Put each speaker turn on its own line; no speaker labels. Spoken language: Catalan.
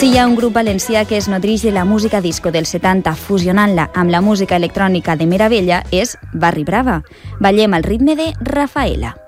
Si hi ha un grup valencià que es nodreix de la música disco dels 70 fusionant-la amb la música electrònica de meravella és Barri Brava. Ballem al ritme de Rafaela.